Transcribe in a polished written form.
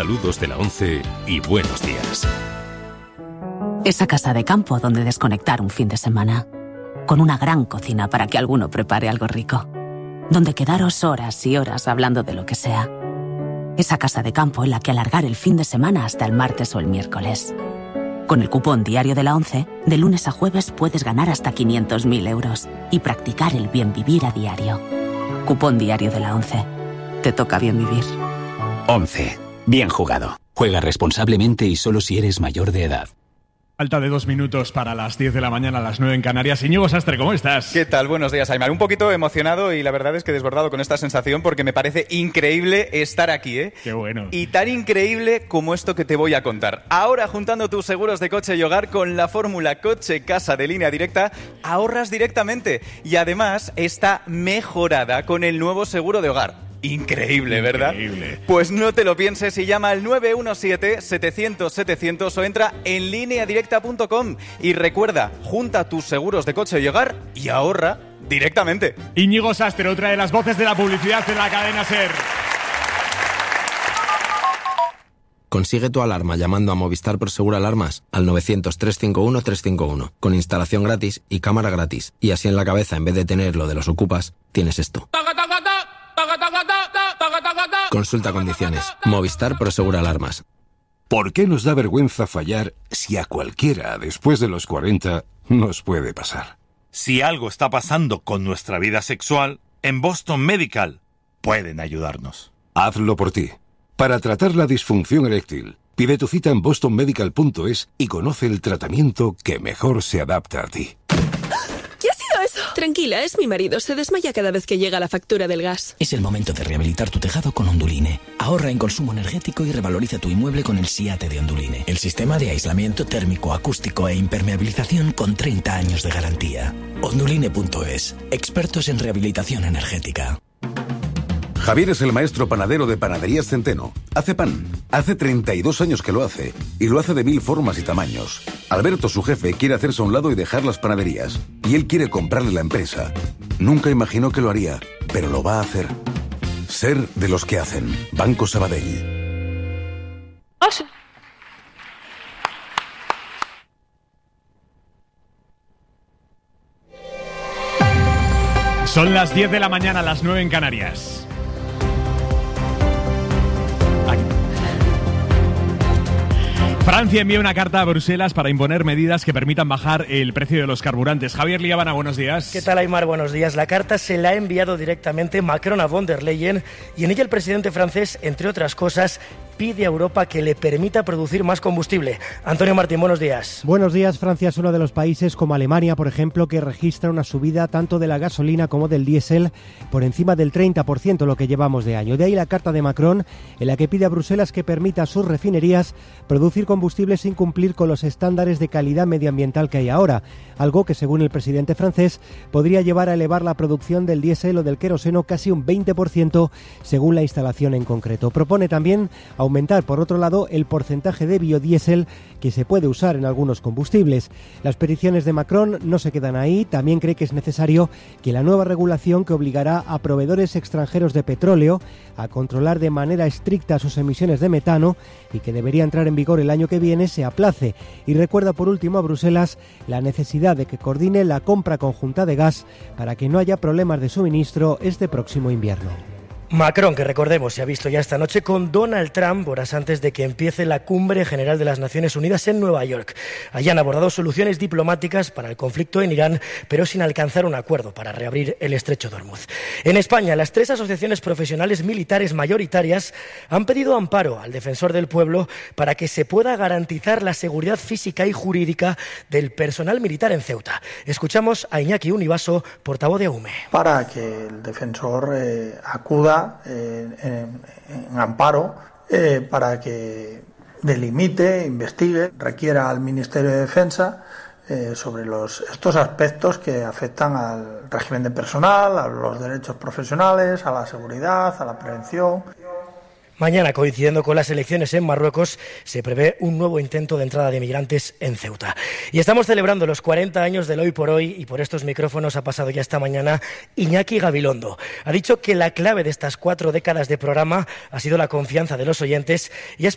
Saludos de la ONCE y buenos días. Esa casa de campo donde desconectar un fin de semana. Con una gran cocina para que alguno prepare algo rico. Donde quedaros horas y horas hablando de lo que sea. Esa casa de campo en la que alargar el fin de semana hasta el martes o el miércoles. Con el cupón diario de la ONCE, de lunes a jueves puedes ganar hasta 500.000 euros y practicar el bien vivir a diario. Cupón diario de la ONCE. Te toca bien vivir. ONCE. Bien jugado. Juega responsablemente y solo si eres mayor de edad. Falta de 2 minutos para las 10 de la mañana, a las 9 en Canarias. Íñigo Sastre, ¿cómo estás? ¿Qué tal? Buenos días, Aimar. Un poquito emocionado y la verdad es que desbordado con esta sensación porque me parece increíble estar aquí, ¿eh? Qué bueno. Y tan increíble como esto que te voy a contar. Ahora, juntando tus seguros de coche y hogar con la fórmula coche-casa de Línea Directa, ahorras directamente. Y además está mejorada con el nuevo seguro de hogar. Increíble, ¿verdad? Increíble. Pues no te lo pienses y llama al 917-700-700 o entra en lineadirecta.com y recuerda, junta tus seguros de coche y hogar y ahorra directamente. Íñigo Sastre, otra de las voces de la publicidad en la cadena SER. Consigue tu alarma llamando a Movistar Prosegur Alarmas al 900-351-351 con instalación gratis y cámara gratis. Y así en la cabeza, en vez de tener lo de los ocupas, tienes esto. Consulta condiciones. Movistar Prosegur Alarmas. ¿Por qué nos da vergüenza fallar si a cualquiera después de los 40 nos puede pasar? Si algo está pasando con nuestra vida sexual, en Boston Medical pueden ayudarnos. Hazlo por ti. Para tratar la disfunción eréctil, pide tu cita en bostonmedical.es y conoce el tratamiento que mejor se adapta a ti. ¿Qué ha sido eso? Tranquila, es mi marido. Se desmaya cada vez que llega la factura del gas. Es el momento de rehabilitar tu tejado con Onduline. Ahorra en consumo energético y revaloriza tu inmueble con el SIATE de Onduline. El sistema de aislamiento térmico, acústico e impermeabilización con 30 años de garantía. Onduline.es. Expertos en rehabilitación energética. Javier es el maestro panadero de Panaderías Centeno. Hace pan. Hace 32 años que lo hace. Y lo hace de 1000 formas y tamaños. Alberto, su jefe, quiere hacerse a un lado y dejar las panaderías. Y él quiere comprarle la empresa. Nunca imaginó que lo haría, pero lo va a hacer. Ser de los que hacen. Banco Sabadell. Son las 10 de la mañana, a las 9 en Canarias. Francia envía una carta a Bruselas para imponer medidas que permitan bajar el precio de los carburantes. Javier Liabana, buenos días. ¿Qué tal, Aimar? Buenos días. La carta se la ha enviado directamente Macron a von der Leyen y en ella el presidente francés, entre otras cosas, pide a Europa que le permita producir más combustible. Antonio Martín, buenos días. Buenos días. Francia es uno de los países, como Alemania, por ejemplo, que registra una subida tanto de la gasolina como del diésel por encima del 30% lo que llevamos de año. De ahí la carta de Macron, en la que pide a Bruselas que permita a sus refinerías producir combustible sin cumplir con los estándares de calidad medioambiental que hay ahora, algo que, según el presidente francés, podría llevar a elevar la producción del diésel o del queroseno casi un 20% según la instalación en concreto. Propone también aumentar, por otro lado, el porcentaje de biodiesel que se puede usar en algunos combustibles. Las peticiones de Macron no se quedan ahí, también cree que es necesario que la nueva regulación que obligará a proveedores extranjeros de petróleo a controlar de manera estricta sus emisiones de metano y que debería entrar en vigor el año que viene se aplace, y recuerda por último a Bruselas la necesidad de que coordine la compra conjunta de gas para que no haya problemas de suministro este próximo invierno. Macron, que recordemos, se ha visto ya esta noche con Donald Trump, horas antes de que empiece la Cumbre General de las Naciones Unidas en Nueva York. Allí han abordado soluciones diplomáticas para el conflicto en Irán, pero sin alcanzar un acuerdo para reabrir el estrecho de Hormuz. En España, las 3 asociaciones profesionales militares mayoritarias han pedido amparo al defensor del pueblo para que se pueda garantizar la seguridad física y jurídica del personal militar en Ceuta. Escuchamos a Iñaki Univaso, portavoz de AUME. Para que el defensor acuda en amparo para que delimite, investigue, requiera al Ministerio de Defensa sobre estos aspectos que afectan al régimen de personal, a los derechos profesionales, a la seguridad, a la prevención. Mañana, coincidiendo con las elecciones en Marruecos, se prevé un nuevo intento de entrada de migrantes en Ceuta. Y estamos celebrando los 40 años del Hoy por Hoy, y por estos micrófonos ha pasado ya esta mañana Iñaki Gabilondo. Ha dicho que la clave de estas 4 décadas de programa ha sido la confianza de los oyentes y ha